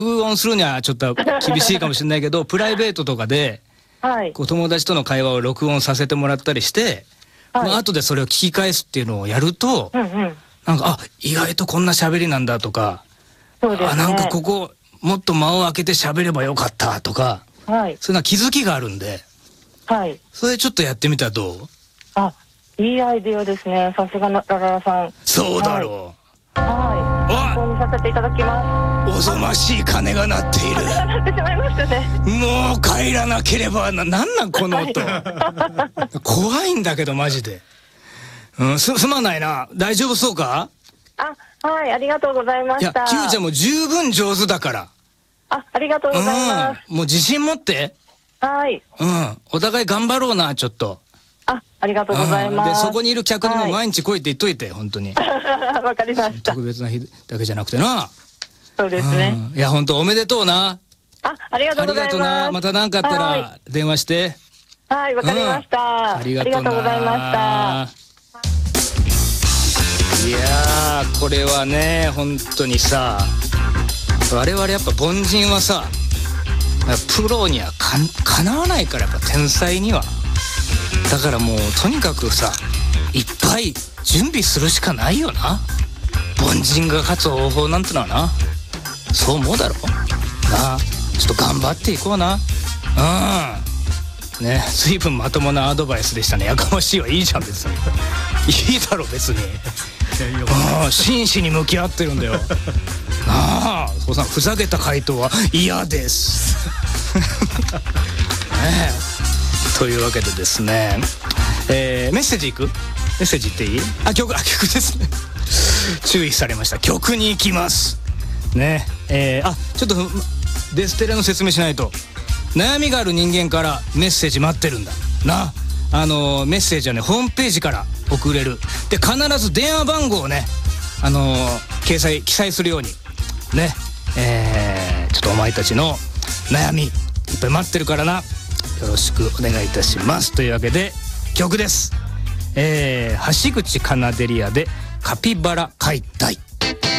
録音するにはちょっと厳しいかもしれないけどプライベートとかでこう友達との会話を録音させてもらったりして、後でそれを聞き返すっていうのをやると、なんか意外とこんな喋りなんだとか、なんかここもっと間を空けて喋ればよかったとか、そういうのは気づきがあるんで、それちょっとやってみたらどう？ いいアイデアですね。さすがララさん。そうだろう。参考にさせていただきます。 おぞましい鐘が鳴っている。 鳴ってしまいましたね。 もう帰らなければなんなんこの音。怖いんだけどマジで。すまないな。大丈夫そうか？ ありがとうございました。 いや、キューちゃんも十分上手だから。 ありがとうございます。 もう自信持って。お互い頑張ろうな、ちょっと。 ありがとうございます。 で、そこにいる客にも毎日来いって言っといて、本当に。 わかりました。 特別な日だけじゃなくてな。 そうですね。 いや、本当おめでとうな。 ありがとうございます。ありがとうな。 また何かあったら電話して。 わかりました。ありがとうございました。 いやー、これはね、本当にさ、我々やっぱ凡人はさ、プロにはかなわないから、やっぱ天才には。だからもうとにかくさ、いっぱい準備するしかないよな。凡人が勝つ方法なんてのはな、そう思うだろな。ちょっと頑張っていこうな。ね、随分まともなアドバイスでしたね。やかましいわ。いいじゃん別に。いいだろ別に。真摯に向き合ってるんだよ。そうさん、ふざけた回答は嫌です。というわけでですね、メッセージいく？メッセージ言っていい？曲ですね。注意されました。曲に行きますね。ちょっとデステレの説明しないと。悩みがある人間からメッセージ待ってるんだな。メッセージはね、ホームページから送れる。で、必ず電話番号をね、記載するようにね、ちょっとお前たちの悩みいっぱい待ってるからな。よろしくお願いいたします。というわけで曲です。橋口カナデリアでカピバラ解体。